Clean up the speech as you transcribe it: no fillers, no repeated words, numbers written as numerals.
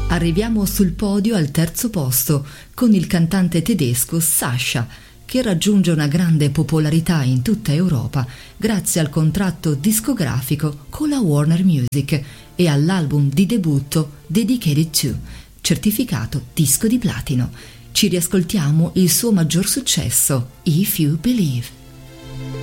Arriviamo sul podio al terzo posto con il cantante tedesco Sasha, che raggiunge una grande popolarità in tutta Europa grazie al contratto discografico con la Warner Music e all'album di debutto Dedicated To, certificato disco di platino. Ci riascoltiamo il suo maggior successo, If You Believe.